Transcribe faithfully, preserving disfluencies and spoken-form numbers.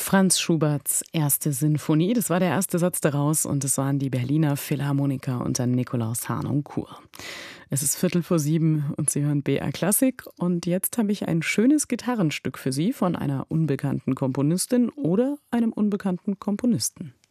Franz Schuberts erste Sinfonie, das war der erste Satz daraus und es waren die Berliner Philharmoniker unter Nikolaus Harnoncourt. Es ist Viertel vor sieben und Sie hören B R Klassik und jetzt habe ich ein schönes Gitarrenstück für Sie von einer unbekannten Komponistin oder einem unbekannten Komponisten.